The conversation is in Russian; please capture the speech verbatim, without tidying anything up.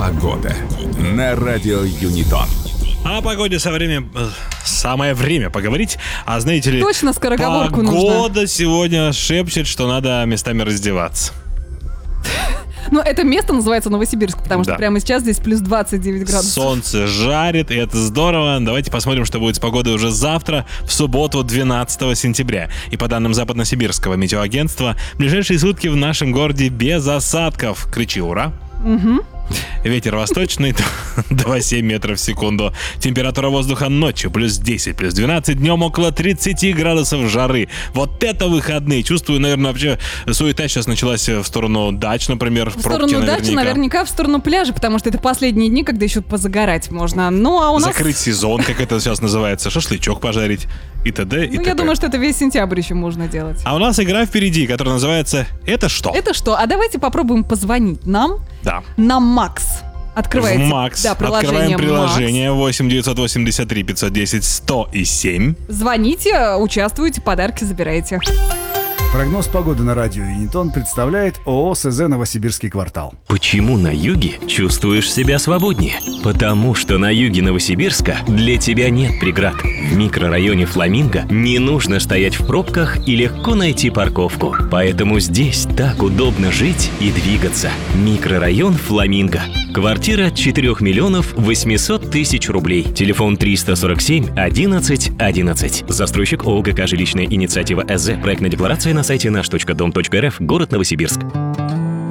Погода на радио Юнитон. О погоде со время... самое время поговорить. А знаете ли, точно скороговорку погода нужно. сегодня шепчет, что надо местами раздеваться. Ну, это место называется Новосибирск, потому что Да. прямо сейчас здесь плюс двадцать девять градусов. Солнце жарит, и это здорово. Давайте посмотрим, что будет с погодой уже завтра, в субботу, двенадцатого сентября. И по данным Западносибирского метеоагентства, в ближайшие сутки в нашем городе без осадков. Кричи «Ура!». Угу. Ветер восточный два семь метров в секунду. Температура воздуха ночью плюс десять, плюс двенадцать, днем около тридцать градусов жары. Вот это выходные. Чувствую, наверное, вообще суета сейчас началась в сторону дач, например. В сторону наверняка. дачи, наверняка в сторону пляжа, потому что это последние дни, когда еще позагорать можно. Ну, а у нас... Закрыть сезон, как это сейчас называется, шашлычок пожарить и т.д. и Ну, т.п. я думаю, что это весь сентябрь еще можно делать. А у нас игра впереди, которая называется «Это что?». Это что? А давайте попробуем позвонить нам. Да. На Макс. Открывайте. В Макс. Да, приложение Открываем приложение Макс. восемь девятьсот восемьдесят три пятьсот десять сто семь. Звоните, участвуйте, подарки забирайте. Прогноз погоды на радио Юнитон представляет ООО СЗ «Новосибирский квартал». Почему на юге чувствуешь себя свободнее? Потому что на юге Новосибирска для тебя нет преград. В микрорайоне Фламинго не нужно стоять в пробках и легко найти парковку. Поэтому здесь так удобно жить и двигаться. Микрорайон Фламинго. Квартира от четырех миллионов восемьсот тысяч рублей. Телефон триста сорок семь одиннадцать одиннадцать. Застройщик ООО ГК «Жилищная инициатива СЗ». Проектная декларация на сайте наш точка дом точка рф. Город Новосибирск.